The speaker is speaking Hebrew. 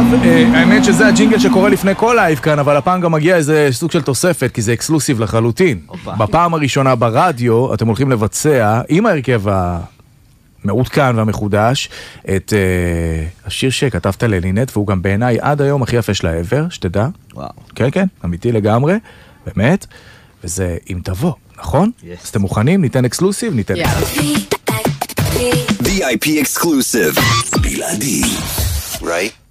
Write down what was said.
האמת שזה הג'ינגל שקורה לפני כל לייב כאן, אבל הפעם גם מגיע איזה סוג של תוספת, כי זה אקסקלוסיב לחלוטין. בפעם הראשונה ברדיו אתם הולכים לבצע עם ההרכב המעודכן והמחודש את השיר שכתבת ללינט, והוא גם בעיניי עד היום הכי יפה של העבר, שתדע. וואו. כן, כן, אמיתי לגמרי, באמת. וזה אם תבוא, נכון? אז אתם מוכנים? ניתן אקסקלוסיב? ניתן VIP exclusive. בלעדי. Right?